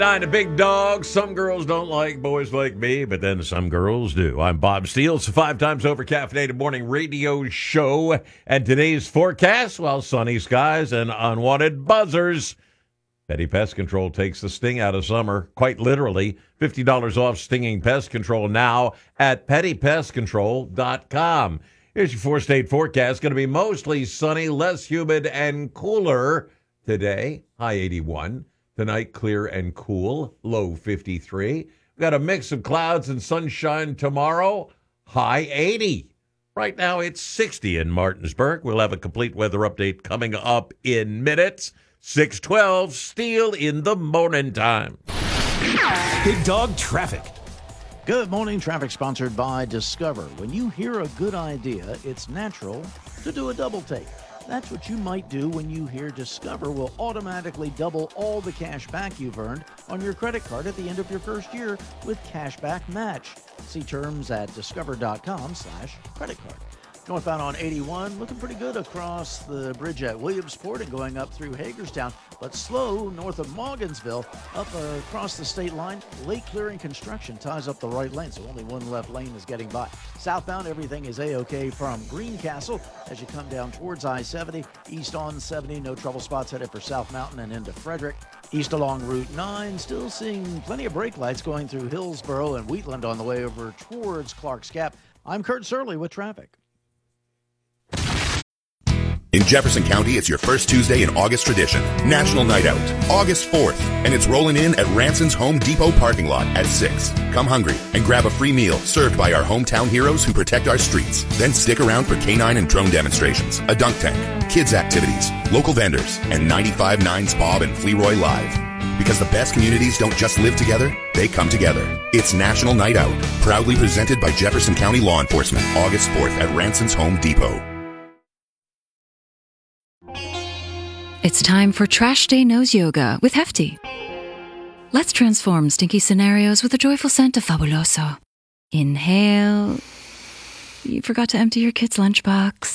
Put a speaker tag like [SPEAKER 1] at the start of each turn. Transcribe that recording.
[SPEAKER 1] Nine, a big dog. Some girls don't like boys like me, but then some girls do. I'm Bob Steele. It's a 5 times over caffeinated morning radio show. And today's forecast, well, sunny skies and unwanted buzzers. Petty Pest Control takes the sting out of summer, quite literally. $50 off stinging pest control now at pettypestcontrol.com. Here's your 4-state forecast. Going to be mostly sunny, less humid, and cooler today. High 81. Tonight, clear and cool, low 53. We've got a mix of clouds and sunshine tomorrow, high 80. Right now, it's 60 in Martinsburg. We'll have a complete weather update coming up in minutes. 6:12, Steele in the morning time.
[SPEAKER 2] Big Dog Traffic.
[SPEAKER 3] Good morning. Traffic sponsored by Discover. When you hear a good idea, it's natural to do a double take. That's what you might do when you hear Discover will automatically double all the cash back you've earned on your credit card at the end of your first year with Cashback Match. See terms at discover.com/credit card. Northbound on 81, looking pretty good across the bridge at Williamsport and going up through Hagerstown, but slow north of Morgansville, up across the state line. Late clearing construction ties up the right lane, so only one left lane is getting by. Southbound, everything is A-OK from Greencastle as you come down towards I-70. East on 70, no trouble spots headed for South Mountain and into Frederick. East along Route 9, still seeing plenty of brake lights going through Hillsboro and Wheatland on the way over towards Clark's Gap. I'm Kurt Surley with traffic.
[SPEAKER 4] In Jefferson County, it's your first Tuesday in August tradition, National Night Out, August 4th, and it's rolling in at Ranson's Home Depot parking lot at 6. Come hungry and grab a free meal served by our hometown heroes who protect our streets. Then stick around for canine and drone demonstrations, a dunk tank, kids activities, local vendors, and 95.9's Bob and Fleroy Live. Because the best communities don't just live together, they come together. It's National Night Out, proudly presented by Jefferson County Law Enforcement, August 4th at Ranson's Home Depot.
[SPEAKER 5] It's time for Trash Day Nose Yoga with Hefty. Let's transform stinky scenarios with a joyful scent of Fabuloso. Inhale. You forgot to empty your kid's lunchbox.